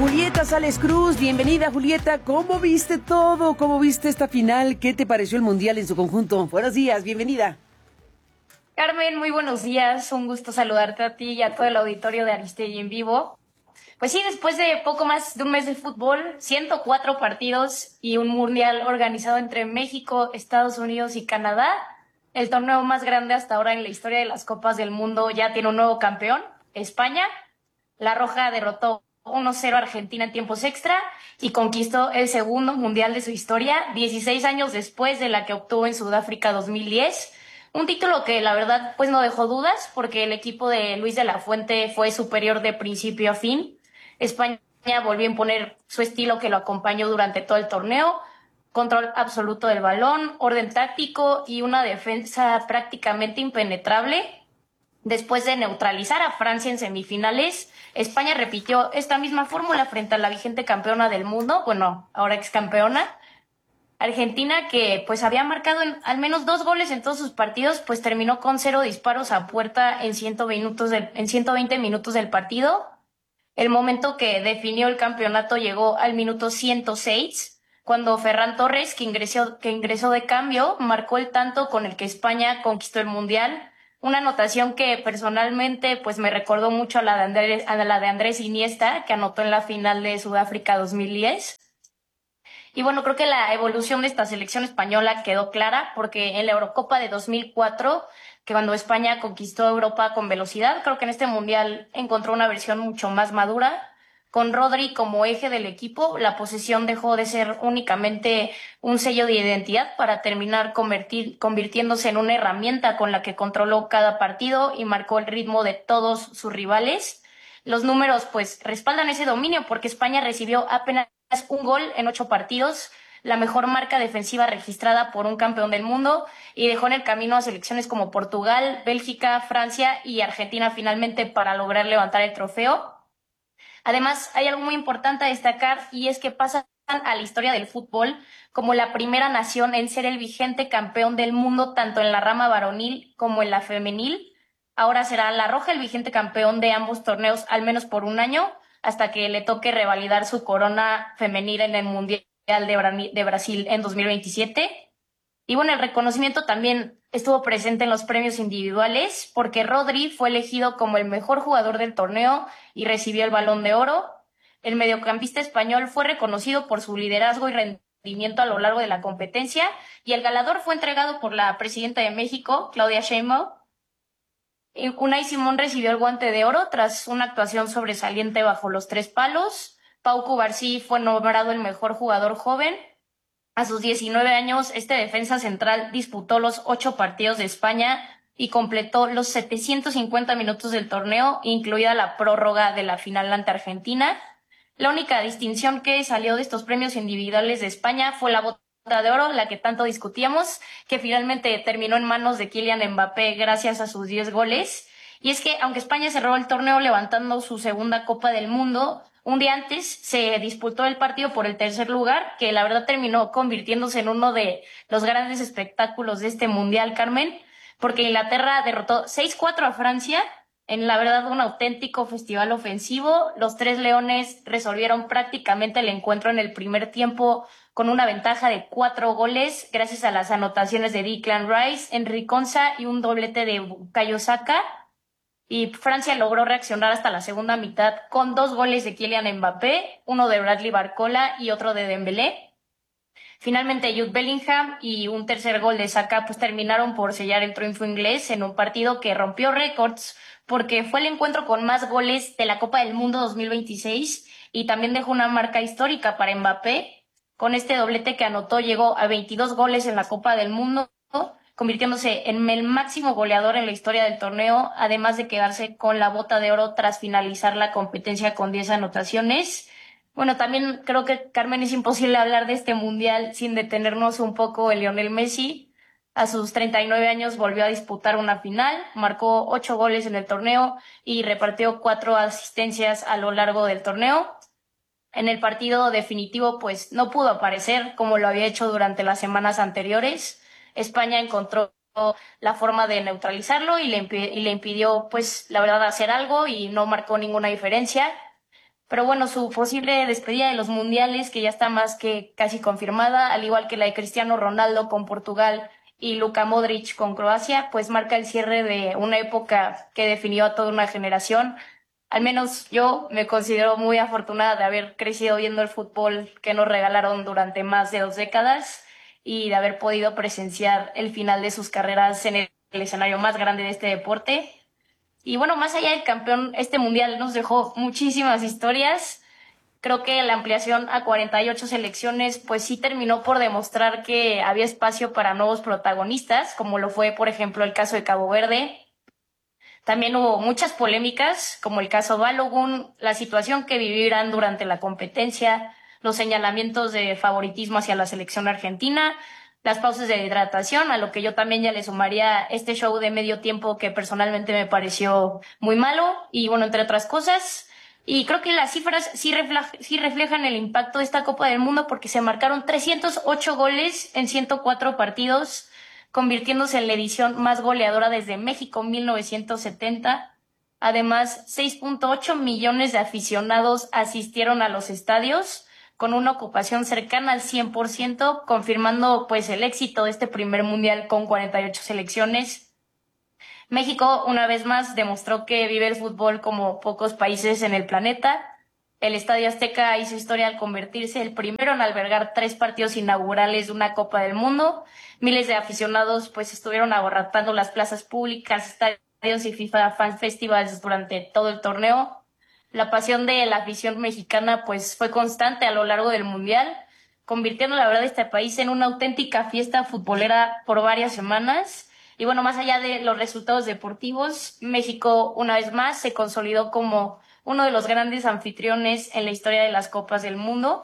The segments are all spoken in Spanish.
Julieta Sales Cruz, bienvenida Julieta, ¿cómo viste todo? ¿Cómo viste esta final? ¿Qué te pareció el Mundial en su conjunto? Buenos días, bienvenida. Carmen, muy buenos días, un gusto saludarte a ti y a todo el auditorio de Aristegui en vivo. Pues sí, después de poco más de un mes de fútbol, 104 partidos y un mundial organizado entre México, Estados Unidos y Canadá, el torneo más grande hasta ahora en la historia de las Copas del Mundo ya tiene un nuevo campeón, España. La Roja derrotó 1-0 a Argentina en tiempos extra y conquistó el segundo mundial de su historia, 16 años después de la que obtuvo en Sudáfrica 2010. Un título que la verdad pues no dejó dudas porque el equipo de Luis de la Fuente fue superior de principio a fin. España volvió a imponer su estilo que lo acompañó durante todo el torneo, control absoluto del balón, orden táctico y una defensa prácticamente impenetrable. Después de neutralizar a Francia en semifinales, España repitió esta misma fórmula frente a la vigente campeona del mundo, bueno, ahora ex campeona, Argentina, que pues había marcado al menos 2 goles en todos sus partidos, pues terminó con 0 disparos a puerta en 120 minutos del partido. El momento que definió el campeonato llegó al minuto 106, cuando Ferran Torres, que ingresó de cambio, marcó el tanto con el que España conquistó el Mundial. Una anotación que personalmente pues me recordó mucho a la de Andrés Iniesta, que anotó en la final de Sudáfrica 2010. Y bueno, creo que la evolución de esta selección española quedó clara porque en la Eurocopa de 2004, que cuando España conquistó Europa con velocidad, creo que en este mundial encontró una versión mucho más madura. Con Rodri como eje del equipo, la posesión dejó de ser únicamente un sello de identidad para terminar convirtiéndose en una herramienta con la que controló cada partido y marcó el ritmo de todos sus rivales. Los números pues respaldan ese dominio porque España recibió apenas un gol en 8 partidos, la mejor marca defensiva registrada por un campeón del mundo, y dejó en el camino a selecciones como Portugal, Bélgica, Francia y Argentina finalmente para lograr levantar el trofeo. Además, hay algo muy importante a destacar y es que pasan a la historia del fútbol como la primera nación en ser el vigente campeón del mundo tanto en la rama varonil como en la femenil. Ahora será la Roja el vigente campeón de ambos torneos al menos por un año, hasta que le toque revalidar su corona femenil en el Mundial de Brasil en 2027. Y bueno, el reconocimiento también estuvo presente en los premios individuales porque Rodri fue elegido como el mejor jugador del torneo y recibió el Balón de Oro. El mediocampista español fue reconocido por su liderazgo y rendimiento a lo largo de la competencia y el galardón fue entregado por la presidenta de México, Claudia Sheinbaum. Y Unai Simón recibió el Guante de Oro tras una actuación sobresaliente bajo los 3 palos. Pau Cubarsí fue nombrado el mejor jugador joven. A sus 19 años, este defensa central disputó los 8 partidos de España y completó los 750 minutos del torneo, incluida la prórroga de la final ante Argentina. La única distinción que salió de estos premios individuales de España fue la Bota de Oro, la que tanto discutíamos, que finalmente terminó en manos de Kylian Mbappé gracias a sus 10 goles. Y es que, aunque España cerró el torneo levantando su segunda Copa del Mundo, un día antes se disputó el partido por el tercer lugar, que la verdad terminó convirtiéndose en uno de los grandes espectáculos de este Mundial, Carmen, porque Inglaterra derrotó 6-4 a Francia, en la verdad un auténtico festival ofensivo. Los Tres Leones resolvieron prácticamente el encuentro en el primer tiempo con una ventaja de 4 goles, gracias a las anotaciones de Declan Rice, Henry Konsa y un doblete de Bukayo Saka. Y Francia logró reaccionar hasta la segunda mitad con 2 goles de Kylian Mbappé, uno de Bradley Barcola y otro de Dembélé. Finalmente Jude Bellingham y un tercer gol de Saka pues terminaron por sellar el triunfo inglés en un partido que rompió récords porque fue el encuentro con más goles de la Copa del Mundo 2026 y también dejó una marca histórica para Mbappé. Con este doblete que anotó llegó a 22 goles en la Copa del Mundo, convirtiéndose en el máximo goleador en la historia del torneo, además de quedarse con la Bota de Oro tras finalizar la competencia con 10 anotaciones. Bueno, también creo que, Carmen, es imposible hablar de este mundial sin detenernos un poco en Lionel Messi. A sus 39 años volvió a disputar una final, marcó 8 goles en el torneo y repartió 4 asistencias a lo largo del torneo. En el partido definitivo, pues no pudo aparecer como lo había hecho durante las semanas anteriores. España encontró la forma de neutralizarlo y le impidió, pues, la verdad, hacer algo y no marcó ninguna diferencia. Pero bueno, su posible despedida de los mundiales, que ya está más que casi confirmada, al igual que la de Cristiano Ronaldo con Portugal y Luka Modric con Croacia, pues marca el cierre de una época que definió a toda una generación. Al menos yo me considero muy afortunada de haber crecido viendo el fútbol que nos regalaron durante más de 2 décadas y de haber podido presenciar el final de sus carreras en el escenario más grande de este deporte. Y bueno, más allá del campeón, este mundial nos dejó muchísimas historias. Creo que la ampliación a 48 selecciones, pues sí terminó por demostrar que había espacio para nuevos protagonistas, como lo fue, por ejemplo, el caso de Cabo Verde. También hubo muchas polémicas, como el caso Balogun, la situación que vivirán durante la competencia, los señalamientos de favoritismo hacia la selección argentina, las pausas de hidratación, a lo que yo también ya le sumaría este show de medio tiempo que personalmente me pareció muy malo, y bueno, entre otras cosas. Y creo que las cifras sí reflejan el impacto de esta Copa del Mundo porque se marcaron 308 goles en 104 partidos, convirtiéndose en la edición más goleadora desde México 1970. Además, 6.8 millones de aficionados asistieron a los estadios, con una ocupación cercana al 100%, confirmando pues el éxito de este primer mundial con 48 selecciones. México, una vez más, demostró que vive el fútbol como pocos países en el planeta. El Estadio Azteca hizo historia al convertirse el primero en albergar 3 partidos inaugurales de una Copa del Mundo. Miles de aficionados pues estuvieron abarrotando las plazas públicas, estadios y FIFA Fan Festivals durante todo el torneo. La pasión de la afición mexicana pues fue constante a lo largo del Mundial, convirtiendo la verdad este país en una auténtica fiesta futbolera por varias semanas. Y bueno, más allá de los resultados deportivos, México una vez más se consolidó como uno de los grandes anfitriones en la historia de las Copas del Mundo.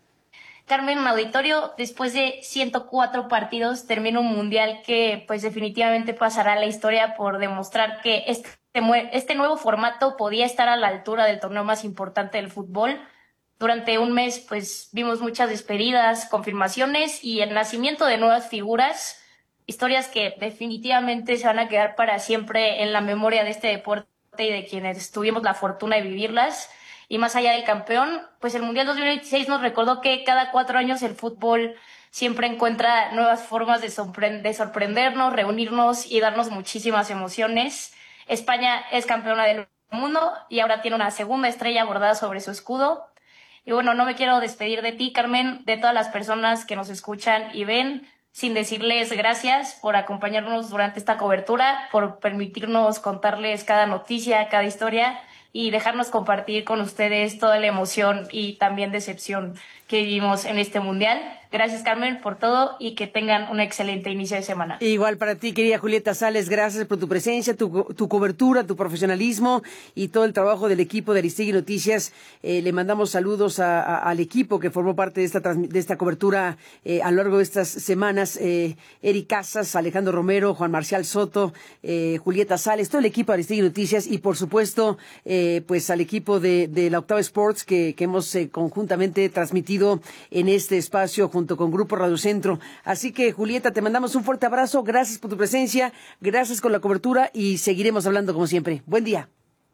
Carmen Auditorio, después de 104 partidos, termina un mundial que pues definitivamente pasará a la historia por demostrar que este nuevo formato podía estar a la altura del torneo más importante del fútbol. Durante un mes pues vimos muchas despedidas, confirmaciones y el nacimiento de nuevas figuras, historias que definitivamente se van a quedar para siempre en la memoria de este deporte y de quienes tuvimos la fortuna de vivirlas. Y más allá del campeón, pues el Mundial 2026 nos recordó que cada 4 años el fútbol siempre encuentra nuevas formas de sorprendernos, reunirnos y darnos muchísimas emociones. España es campeona del mundo y ahora tiene una segunda estrella bordada sobre su escudo. Y bueno, no me quiero despedir de ti, Carmen, de todas las personas que nos escuchan y ven, sin decirles gracias por acompañarnos durante esta cobertura, por permitirnos contarles cada noticia, cada historia y dejarnos compartir con ustedes toda la emoción y también decepción que vivimos en este mundial. Gracias, Carmen, por todo y que tengan un excelente inicio de semana. Igual para ti, querida Julieta Sales, gracias por tu presencia, tu cobertura, tu profesionalismo y todo el trabajo del equipo de Aristegui Noticias. Le mandamos saludos al equipo que formó parte de esta cobertura a lo largo de estas semanas. Eric Casas, Alejandro Romero, Juan Marcial Soto, Julieta Sales, todo el equipo de Aristegui Noticias y por supuesto pues al equipo de la Octava Sports que hemos conjuntamente transmitido en este espacio junto con Grupo Radio Centro. Así que, Julieta, te mandamos un fuerte abrazo, gracias por tu presencia, gracias con la cobertura y seguiremos hablando como siempre. Buen día.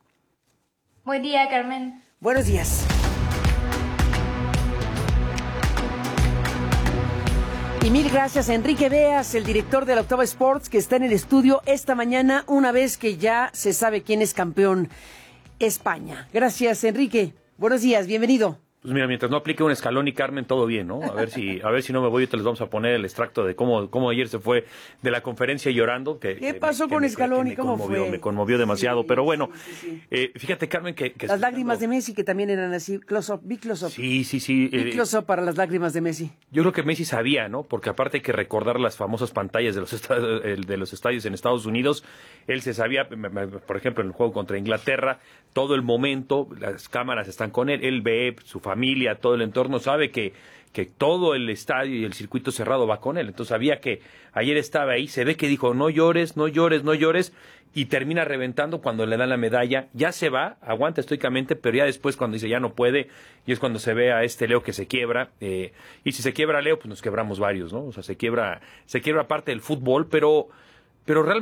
Buen día, Carmen. Buenos días. Y mil gracias a Enrique Beas, el director de la Octava Sports, que está en el estudio esta mañana, una vez que ya se sabe quién es campeón. España. Gracias, Enrique. Buenos días, bienvenido. Pues mira, mientras no aplique un escalón y Carmen, todo bien, ¿no? A ver si no me voy, te les vamos a poner el extracto de cómo ayer se fue de la conferencia llorando. ¿Qué pasó con Escalón y cómo fue? Me conmovió demasiado, sí, pero bueno, sí. Fíjate, Carmen, que las lágrimas de Messi, que también eran así, close-up, big close-up. Sí. Big close-up para las lágrimas de Messi. Yo creo que Messi sabía, ¿no? Porque aparte hay que recordar las famosas pantallas de los estadios en Estados Unidos. Él se sabía, por ejemplo, en el juego contra Inglaterra, todo el momento, las cámaras están con él, él ve su familia, todo el entorno, sabe que todo el estadio y el circuito cerrado va con él. Entonces sabía que ayer estaba ahí, se ve que dijo, no llores, y termina reventando cuando le dan la medalla. Ya se va, aguanta estoicamente, pero ya después cuando dice ya no puede, y es cuando se ve a este Leo que se quiebra. Y si se quiebra Leo, pues nos quebramos varios, ¿no? O sea, se quiebra parte del fútbol, pero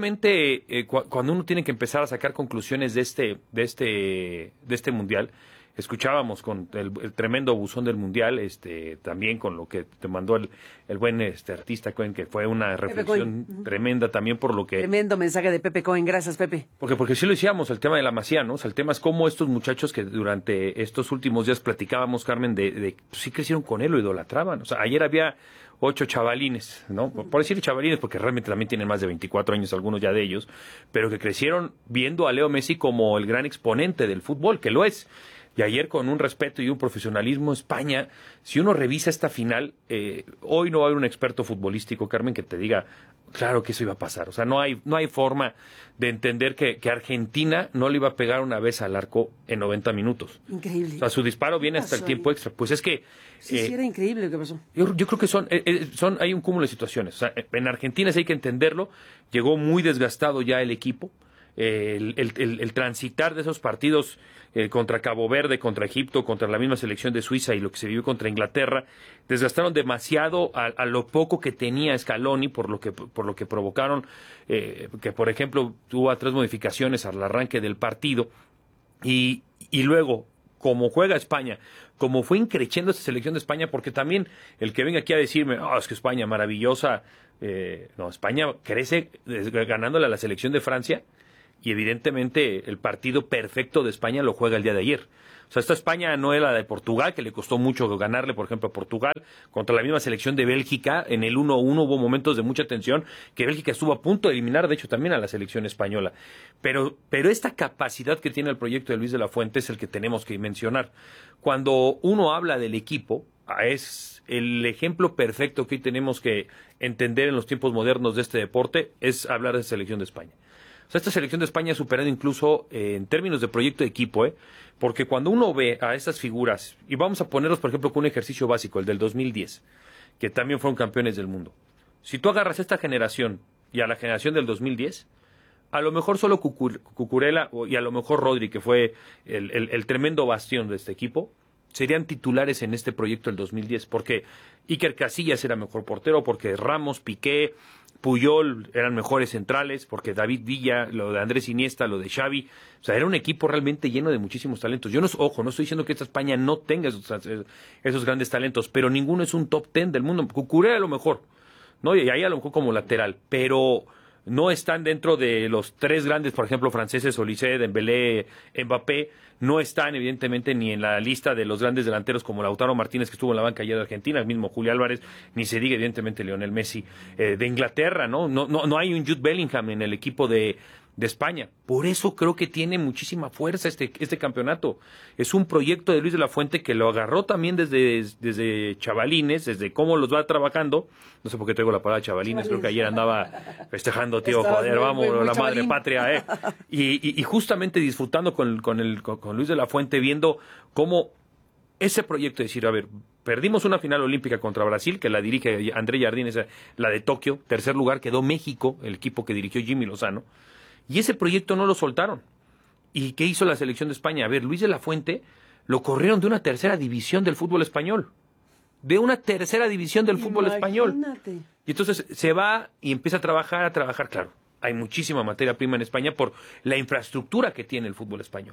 realmente cuando uno tiene que empezar a sacar conclusiones de este mundial, escuchábamos con el tremendo buzón del Mundial, también con lo que te mandó el buen artista Cohen, que fue una reflexión tremenda también por lo que... Tremendo mensaje de Pepe Cohen, gracias Pepe. Porque sí lo decíamos, el tema de la Masía, ¿no? O sea, el tema es cómo estos muchachos que durante estos últimos días platicábamos, Carmen, pues sí crecieron con él, lo idolatraban. O sea, ayer había 8 chavalines, ¿no? Por decir chavalines, porque realmente también tienen más de 24 años, algunos ya de ellos, pero que crecieron viendo a Leo Messi como el gran exponente del fútbol, que lo es. Y ayer, con un respeto y un profesionalismo, España, si uno revisa esta final, hoy no va a haber un experto futbolístico, Carmen, que te diga, claro que eso iba a pasar. O sea, no hay forma de entender que Argentina no le iba a pegar una vez al arco en 90 minutos. Increíble. O sea, su disparo viene hasta el tiempo extra. Pues es que... Sí, era increíble lo que pasó. Yo creo que hay un cúmulo de situaciones. O sea, en Argentina, sí hay que entenderlo, llegó muy desgastado ya el equipo. El transitar de esos partidos contra Cabo Verde, contra Egipto, contra la misma selección de Suiza y lo que se vivió contra Inglaterra, desgastaron demasiado a lo poco que tenía Scaloni, por lo que provocaron que, por ejemplo, tuvo 3 modificaciones al arranque del partido y luego, como juega España, como fue increciendo esta selección de España, porque también el que venga aquí a decirme, es que España maravillosa, no, España crece ganándole a la selección de Francia. Y evidentemente el partido perfecto de España lo juega el día de ayer. O sea, esta España no es la de Portugal, que le costó mucho ganarle, por ejemplo, a Portugal, contra la misma selección de Bélgica. En el 1-1 hubo momentos de mucha tensión, que Bélgica estuvo a punto de eliminar, de hecho, también a la selección española. Pero esta capacidad que tiene el proyecto de Luis de la Fuente es el que tenemos que mencionar. Cuando uno habla del equipo, es el ejemplo perfecto que hoy tenemos que entender en los tiempos modernos de este deporte, es hablar de selección de España. O sea, esta selección de España ha superado incluso en términos de proyecto de equipo, porque cuando uno ve a estas figuras, y vamos a ponerlos, por ejemplo, con un ejercicio básico, el del 2010, que también fueron campeones del mundo. Si tú agarras a esta generación y a la generación del 2010, a lo mejor solo Cucurella y a lo mejor Rodri, que fue el tremendo bastión de este equipo, serían titulares en este proyecto del 2010, porque Iker Casillas era mejor portero, porque Ramos, Piqué, Puyol eran mejores centrales, porque David Villa, lo de Andrés Iniesta, lo de Xavi, o sea, era un equipo realmente lleno de muchísimos talentos. Yo no estoy diciendo que esta España no tenga esos grandes talentos, pero ninguno es un top 10 del mundo. Cucurella a lo mejor, ¿no? Y ahí a lo mejor como lateral, pero no están dentro de los 3 grandes, por ejemplo, franceses, Olise, Dembélé, Mbappé, no están evidentemente ni en la lista de los grandes delanteros como Lautaro Martínez, que estuvo en la banca ayer de Argentina, el mismo Julio Álvarez, ni se diga evidentemente Lionel Messi de Inglaterra, ¿no? No hay un Jude Bellingham en el equipo de España. Por eso creo que tiene muchísima fuerza este campeonato. Es un proyecto de Luis de la Fuente que lo agarró también desde chavalines, desde cómo los va trabajando. No sé por qué traigo la palabra chavalines, creo que ayer andaba festejando, tío, joder, vamos, la madre patria, y justamente disfrutando con Luis de la Fuente, viendo cómo ese proyecto de decir, a ver, perdimos una final olímpica contra Brasil, que la dirige André Jardín, la de Tokio, tercer lugar quedó México, el equipo que dirigió Jimmy Lozano. Y ese proyecto no lo soltaron. ¿Y qué hizo la selección de España? A ver, Luis de la Fuente lo corrieron de una tercera división del fútbol español. De una tercera división del fútbol español. Y entonces se va y empieza a trabajar. Claro, hay muchísima materia prima en España por la infraestructura que tiene el fútbol español.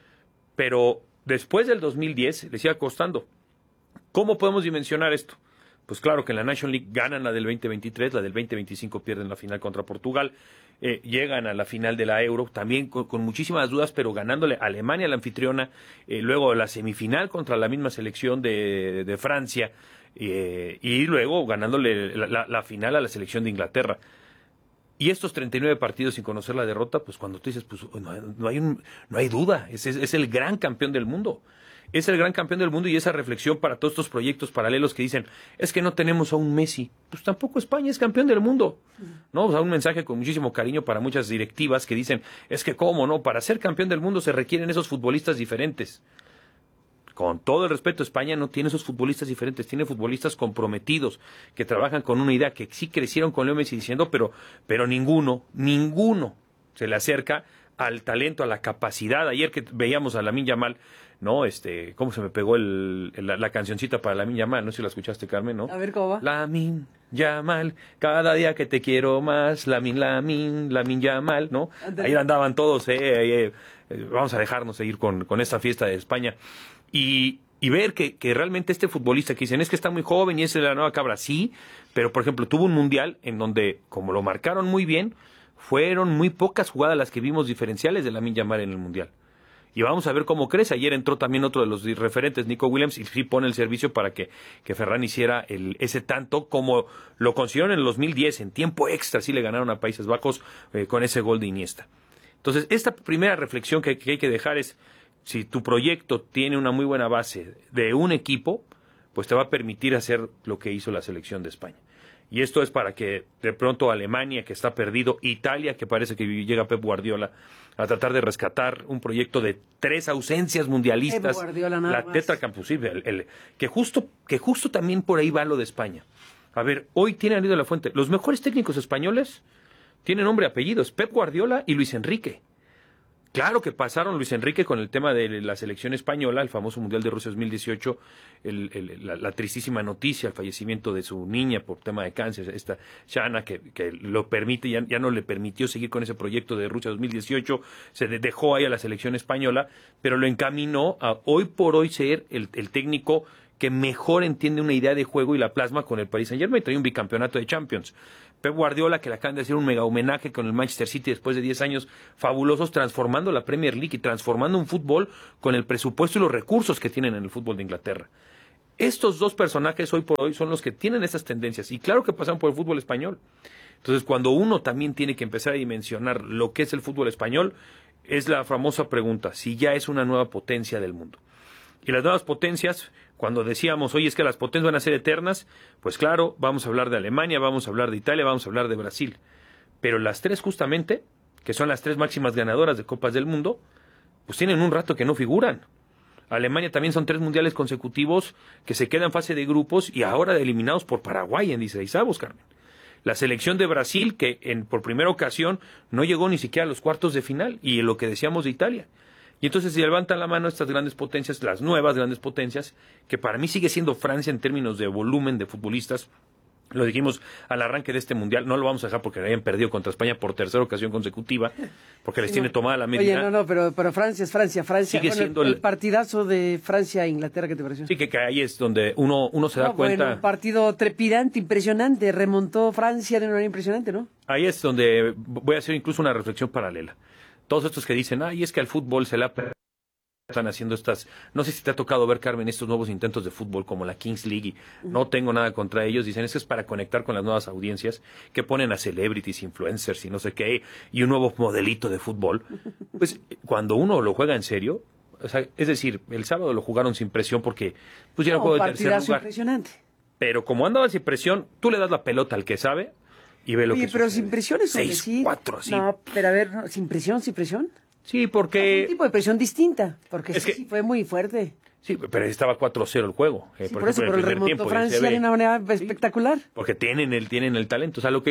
Pero después del 2010 le sigue costando. ¿Cómo podemos dimensionar esto? Pues claro que en la National League ganan la del 2023, la del 2025 pierden la final contra Portugal, llegan a la final de la Euro, también con muchísimas dudas, pero ganándole a Alemania, la anfitriona, luego la semifinal contra la misma selección de Francia, y luego ganándole la final a la selección de Inglaterra. Y estos 39 partidos sin conocer la derrota, pues cuando tú dices, pues no hay duda, es el gran campeón del mundo. Es el gran campeón del mundo, y esa reflexión para todos estos proyectos paralelos que dicen, es que no tenemos a un Messi. Pues tampoco España es campeón del mundo, ¿no? O sea, un mensaje con muchísimo cariño para muchas directivas que dicen, es que cómo, ¿no? Para ser campeón del mundo se requieren esos futbolistas diferentes. Con todo el respeto, España no tiene esos futbolistas diferentes, tiene futbolistas comprometidos, que trabajan con una idea, que sí crecieron con Leo Messi diciendo, pero ninguno se le acerca al talento, a la capacidad. Ayer que veíamos a Lamine Yamal, ¿no? ¿Cómo se me pegó la cancioncita para Lamine Yamal? No sé si la escuchaste, Carmen, ¿no? A ver, ¿cómo va? Lamine Yamal, cada día que te quiero más, Lamine Yamal, ¿no? Ahí andaban todos, vamos a dejarnos seguir con esta fiesta de España. Y ver que realmente este futbolista que dicen es que está muy joven y es de la nueva cabra, sí, pero por ejemplo tuvo un mundial en donde, como lo marcaron muy bien, fueron muy pocas jugadas las que vimos diferenciales de Lamine Yamal en el mundial. Y vamos a ver cómo crece. Ayer entró también otro de los referentes, Nico Williams, y sí pone el servicio para que Ferran hiciera ese tanto, como lo consiguieron en el 2010, en tiempo extra, sí le ganaron a Países Bajos con ese gol de Iniesta. Entonces, esta primera reflexión que hay que dejar es, si tu proyecto tiene una muy buena base de un equipo, pues te va a permitir hacer lo que hizo la selección de España. Y esto es para que de pronto Alemania, que está perdido, Italia, que parece que llega Pep Guardiola a tratar de rescatar un proyecto de 3 ausencias mundialistas, Pep Guardiola, nada la más. tetracampeón, que justo también por ahí va lo de España. A ver, hoy tienen ido a la fuente. Los mejores técnicos españoles tienen nombre y apellidos, Pep Guardiola y Luis Enrique. Claro que pasaron Luis Enrique con el tema de la selección española, el famoso Mundial de Rusia 2018, la tristísima noticia, el fallecimiento de su niña por tema de cáncer, esta Shana, que lo permite, ya no le permitió seguir con ese proyecto de Rusia 2018, se dejó ahí a la selección española, pero lo encaminó a hoy por hoy ser el técnico que mejor entiende una idea de juego y la plasma con el Paris Saint-Germain. Trae un bicampeonato de Champions. Pep Guardiola, que le acaban de hacer un mega homenaje con el Manchester City después de 10 años fabulosos, transformando la Premier League y transformando un fútbol con el presupuesto y los recursos que tienen en el fútbol de Inglaterra. Estos dos personajes hoy por hoy son los que tienen esas tendencias. Y claro que pasan por el fútbol español. Entonces, cuando uno también tiene que empezar a dimensionar lo que es el fútbol español, es la famosa pregunta, si ya es una nueva potencia del mundo. Y las nuevas potencias, cuando decíamos, oye, es que las potencias van a ser eternas, pues claro, vamos a hablar de Alemania, vamos a hablar de Italia, vamos a hablar de Brasil. Pero las tres justamente, que son las 3 máximas ganadoras de Copas del Mundo, pues tienen un rato que no figuran. Alemania también son 3 mundiales consecutivos que se quedan en fase de grupos y ahora eliminados por Paraguay en 16avos, Carmen. La selección de Brasil, que por primera ocasión no llegó ni siquiera a los cuartos de final, y lo que decíamos de Italia. Y entonces se levantan la mano estas grandes potencias, las nuevas grandes potencias, que para mí sigue siendo Francia en términos de volumen de futbolistas. Lo dijimos al arranque de este mundial, no lo vamos a dejar porque hayan perdido contra España por 3ª ocasión consecutiva, porque les tiene tomada la medida. Oye, pero Francia es Francia. Sigue siendo el partidazo de Francia-Inglaterra, ¿qué te pareció? Sí, que ahí es donde uno se da cuenta. Bueno, un partido trepidante, impresionante, remontó Francia de una manera impresionante, ¿no? Ahí es donde voy a hacer incluso una reflexión paralela. Todos estos que dicen, y es que al fútbol se le están haciendo estas, no sé si te ha tocado ver, Carmen, estos nuevos intentos de fútbol como la Kings League, y no tengo nada contra ellos, dicen, es para conectar con las nuevas audiencias, que ponen a celebrities, influencers y no sé qué, y un nuevo modelito de fútbol. Pues cuando uno lo juega en serio, o sea, es decir, el sábado lo jugaron sin presión porque pues ya era juego de tercer lugar. Impresionante. Pero como andaba sin presión, tú le das la pelota al que sabe y ve lo que pero sucede. sin presión es 6-4, así. No, pero a ver, sin presión. Sí, porque... Un tipo de presión distinta, porque Es que- sí fue muy fuerte. Sí, pero estaba 4-0 el juego. Sí, por por eso, ejemplo, pero en el el primer remontó tiempo. Francia se ve. de una manera espectacular. Porque tienen el talento. O sea,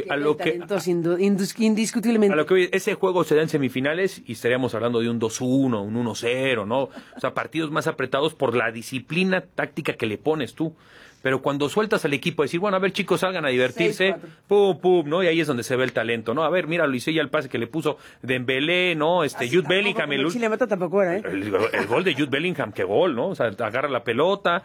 Indiscutiblemente. a lo que hoy, ese juego se da en semifinales y estaríamos hablando de un 2-1, un 1-0, ¿no? O sea, partidos más apretados por la disciplina táctica que le pones tú. Pero cuando sueltas al equipo, decir, bueno, a ver, chicos, salgan a divertirse, 6-4. pum, ¿no? Y ahí es donde se ve el talento, ¿no? A ver, mira, Luis ya el pase que le puso Dembélé, ¿no? Jude Bellingham. El Chile mata tampoco era, ¿eh? El gol de Jude Bellingham, qué gol, ¿no? O sea, agarra la pelota,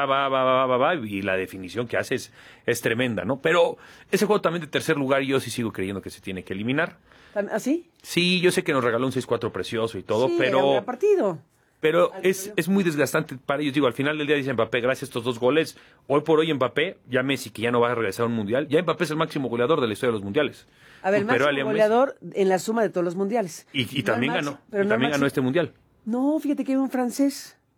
va, y la definición que hace es tremenda, ¿no? Pero ese juego también de tercer lugar yo sí sigo creyendo que se tiene que eliminar. ¿Así? Sí, yo sé que nos regaló un 6-4 precioso y todo, Sí, era un pero... gran partido. Pero es muy desgastante para ellos. Digo, al final del día dice Mbappé, gracias a estos 2 goles. Hoy por hoy Mbappé, ya Messi, que ya no va a regresar a un mundial, ya Mbappé es el máximo goleador de la historia de los mundiales. A ver, el Superó a máximo Leo Messi. goleador en la suma de todos los mundiales. Y No también el ganó. máximo, pero Y no también el ganó máximo. este mundial. No, fíjate que hay un francés.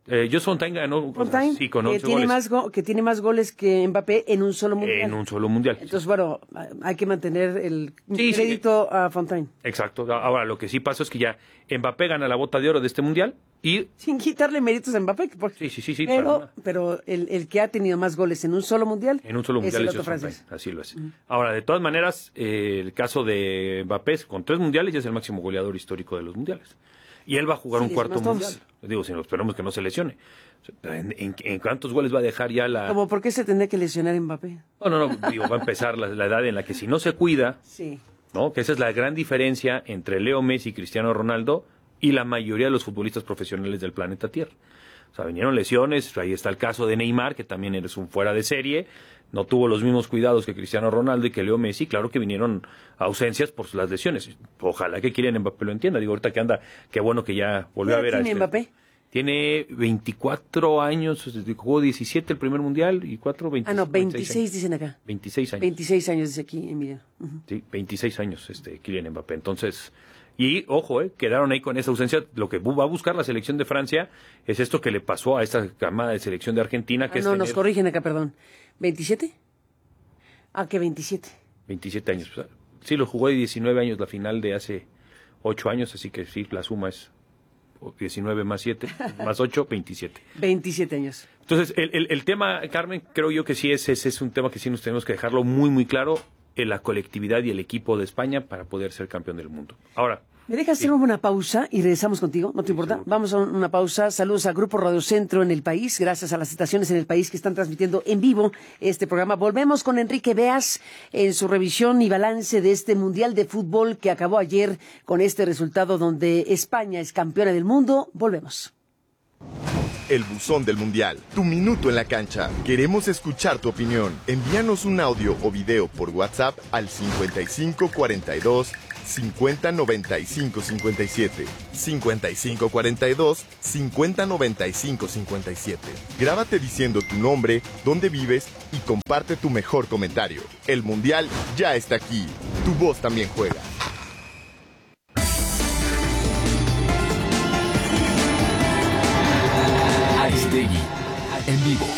Just Fontaine ganó. Fontaine, Sí, con 11 goles. Que tiene más goles que Mbappé en un solo mundial. En un solo mundial. Entonces, bueno, hay que mantener el crédito a Fontaine. Exacto. Ahora, lo que sí pasó es que ya Mbappé gana la bota de oro de este mundial y... Sin quitarle méritos a Mbappé. Sí. Pero el que ha tenido más goles en un solo mundial. En un solo mundial es Fontaine. Así lo es. Ahora, de todas maneras, el caso de Mbappé, con 3 mundiales, ya es el máximo goleador histórico de los mundiales. Y él va a jugar un cuarto mundial. Digo, si esperamos que no se lesione. ¿En cuántos goles va a dejar ya la...? ¿Cómo por qué se tendría que lesionar Mbappé? No. Digo, va a empezar la edad en la que si no se cuida, sí. ¿no? Que esa es la gran diferencia entre Leo Messi y Cristiano Ronaldo y la mayoría de los futbolistas profesionales del planeta Tierra. O sea, vinieron lesiones, ahí está el caso de Neymar, que también es un fuera de serie, no tuvo los mismos cuidados que Cristiano Ronaldo y que Leo Messi, claro que vinieron ausencias por las lesiones. Ojalá que Kylian Mbappé lo entienda. Digo, ahorita que anda, qué bueno que ya volvió a ver a ¿Tiene Mbappé? Tiene 24 años, jugó 17 el primer mundial y 26 dicen acá. 26 años. 26 años dice aquí en video. Sí, 26 años Kylian Mbappé. Entonces, y ojo, quedaron ahí con esa ausencia. Lo que va a buscar la selección de Francia es esto que le pasó a esta camada de selección de Argentina. Que nos corrigen acá, perdón. ¿27? ¿Qué 27? 27 años. Sí, lo jugó de 19 años la final de hace 8 años, así que sí, la suma es 19 más 7, más 8, 27. 27 años. Entonces, el tema, Carmen, creo yo que sí es un tema que sí nos tenemos que dejarlo muy, muy claro en la colectividad y el equipo de España para poder ser campeón del mundo. Ahora... ¿Me dejas hacer una pausa y regresamos contigo? ¿No te importa? Seguro. Vamos a una pausa. Saludos a Grupo Radio Centro en el país, gracias a las estaciones en el país que están transmitiendo en vivo este programa. Volvemos con Enrique Beas en su revisión y balance de este Mundial de Fútbol que acabó ayer con este resultado donde España es campeona del mundo. Volvemos. El buzón del Mundial, tu minuto en la cancha. Queremos escuchar tu opinión. Envíanos un audio o video por WhatsApp al 5542 5095 57. 5542 5095 57. Grábate diciendo tu nombre, dónde vives y comparte tu mejor comentario. El Mundial ya está aquí. Tu voz también juega. Aristegui, en vivo.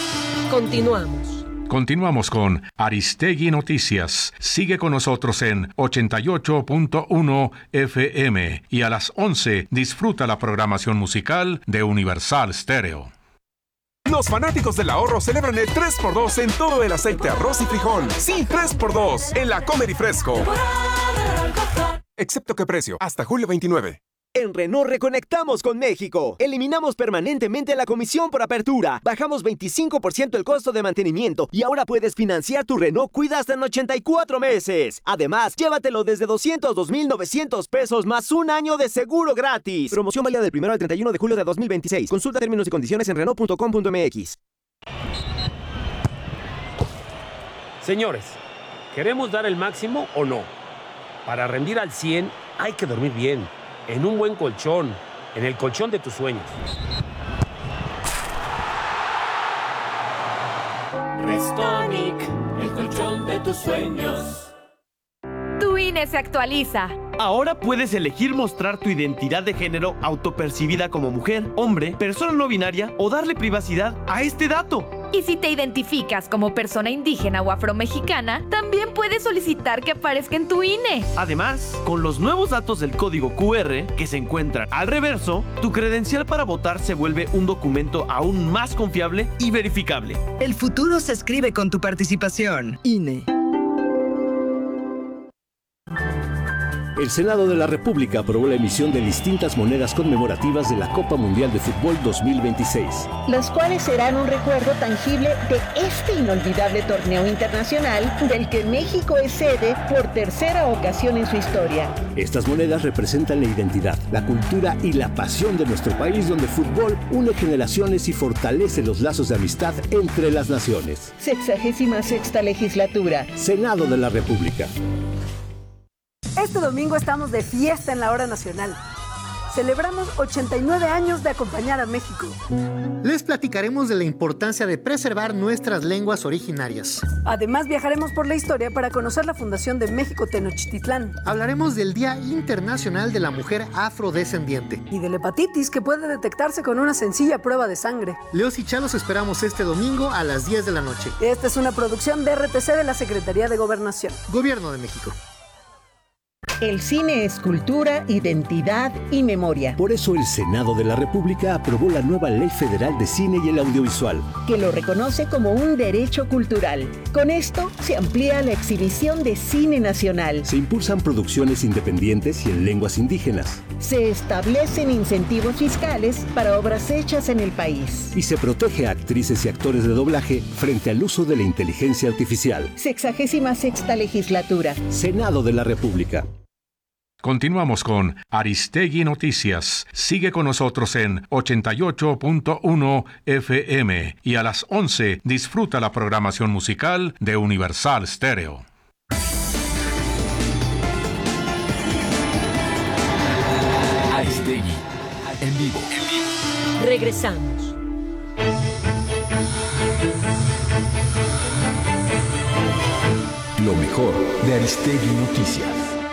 Continuamos con Aristegui Noticias. Sigue con nosotros en 88.1 FM y a las 11 disfruta la programación musical de Universal Stereo. Los fanáticos del ahorro celebran el 3x2 en todo el aceite, arroz y frijol. Sí, 3x2 en la Comer y Fresco. Excepto que precio, hasta julio 29. En Renault reconectamos con México. Eliminamos permanentemente la comisión por apertura. Bajamos 25% el costo de mantenimiento y ahora puedes financiar tu Renault Cuida hasta en 84 meses. Además, llévatelo desde 202,900 pesos más un año de seguro gratis. Promoción válida del 1 al 31 de julio de 2026. Consulta términos y condiciones en Renault.com.mx. Señores, ¿queremos dar el máximo o no? Para rendir al 100 hay que dormir bien. En un buen colchón, en el colchón de tus sueños. Restonic, el colchón de tus sueños. Tu INE se actualiza. Ahora puedes elegir mostrar tu identidad de género autopercibida como mujer, hombre, persona no binaria o darle privacidad a este dato. Y si te identificas como persona indígena o afromexicana, también puedes solicitar que aparezca en tu INE. Además, con los nuevos datos del código QR que se encuentran al reverso, tu credencial para votar se vuelve un documento aún más confiable y verificable. El futuro se escribe con tu participación. INE. El Senado de la República aprobó la emisión de distintas monedas conmemorativas de la Copa Mundial de Fútbol 2026. Las cuales serán un recuerdo tangible de este inolvidable torneo internacional del que México es sede por tercera ocasión en su historia. Estas monedas representan la identidad, la cultura y la pasión de nuestro país, donde el fútbol une generaciones y fortalece los lazos de amistad entre las naciones. 66ª legislatura. Senado de la República. Este domingo estamos de fiesta en la Hora Nacional. celebramos 89 años de acompañar a México. Les platicaremos de la importancia de preservar nuestras lenguas originarias. Además, viajaremos por la historia para conocer la fundación de México Tenochtitlán. Hablaremos del Día Internacional de la Mujer Afrodescendiente. Y de la hepatitis, que puede detectarse con una sencilla prueba de sangre. Leos y Cha los esperamos este domingo a las 10 de la noche. Esta es una producción de RTC de la Secretaría de Gobernación. Gobierno de México. El cine es cultura, identidad y memoria. Por eso el Senado de la República aprobó la nueva Ley Federal de Cine y el Audiovisual, que lo reconoce como un derecho cultural. Con esto se amplía la exhibición de cine nacional. Se impulsan producciones independientes y en lenguas indígenas. Se establecen incentivos fiscales para obras hechas en el país. Y se protege a actrices y actores de doblaje frente al uso de la inteligencia artificial. 66ª legislatura. Senado de la República. Continuamos con Aristegui Noticias. Sigue con nosotros en 88.1 FM y a las 11 disfruta la programación musical de Universal Stereo. Aristegui, en vivo. Regresamos. Lo mejor de Aristegui Noticias.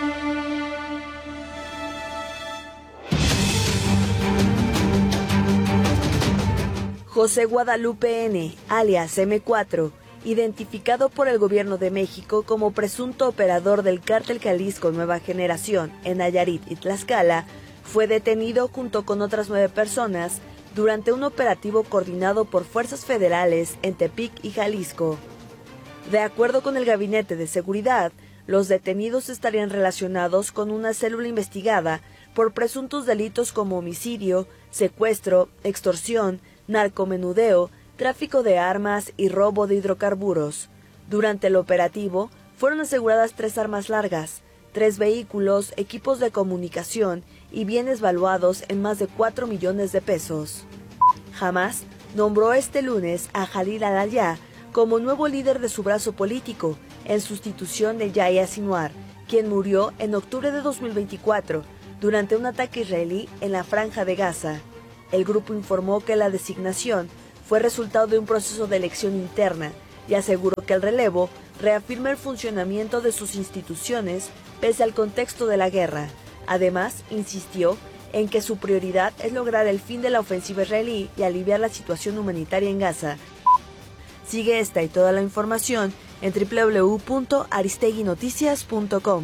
José Guadalupe N., alias M4, identificado por el Gobierno de México como presunto operador del Cártel Jalisco Nueva Generación en Nayarit y Tlaxcala, fue detenido junto con otras 9 personas durante un operativo coordinado por fuerzas federales en Tepic y Jalisco. De acuerdo con el Gabinete de Seguridad, los detenidos estarían relacionados con una célula investigada por presuntos delitos como homicidio, secuestro, extorsión, narcomenudeo, tráfico de armas y robo de hidrocarburos. Durante el operativo, fueron aseguradas 3 armas largas, 3 vehículos, equipos de comunicación y bienes valuados en más de 4 millones de pesos. Hamas nombró este lunes a Khalid al-Ayá como nuevo líder de su brazo político, en sustitución de Yahya Sinwar, quien murió en octubre de 2024 durante un ataque israelí en la Franja de Gaza. El grupo informó que la designación fue resultado de un proceso de elección interna y aseguró que el relevo reafirma el funcionamiento de sus instituciones pese al contexto de la guerra. Además, insistió en que su prioridad es lograr el fin de la ofensiva israelí y aliviar la situación humanitaria en Gaza. Sigue esta y toda la información en www.aristeguinoticias.com.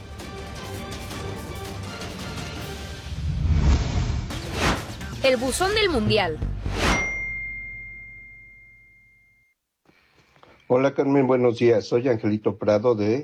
El buzón del Mundial. Hola Carmen, buenos días. Soy Angelito Prado de